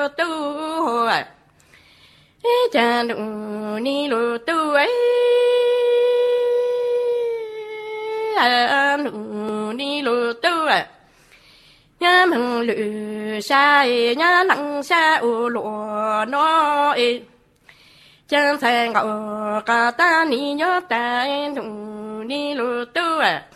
tu à cha đủ ni lu tu ấy đủ ni lu tu à nhá mừng lự sai nhá nặng sa u lụa nó ấy chẳng thành ngọ cả ta ni nhớ ta đủ ni lu tu à